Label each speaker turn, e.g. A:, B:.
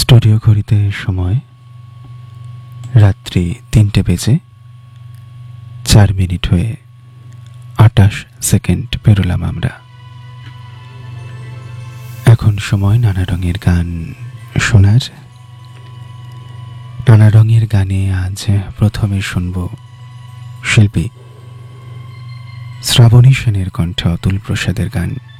A: Studio ঘড়িতে সময় রাত্রি ৩টে বেজে ৪ মিনিট হয়ে ২৮ সেকেন্ড পেরোলাম আমরা। এখন সময় নানা রঙের গান শোনার। নানা রঙের গানে আজ প্রথমে শুনব শিল্পী শ্রাবণী সেনের কণ্ঠে অতুল প্রসাদের গান।